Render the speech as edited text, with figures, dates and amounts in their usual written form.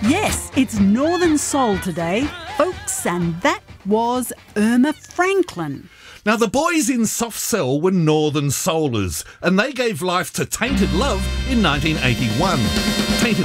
Yes, it's Northern Soul today, folks, and that was Irma Franklin. Now, the boys in Soft Cell were Northern Soulers, and they gave life to Tainted Love in 1981.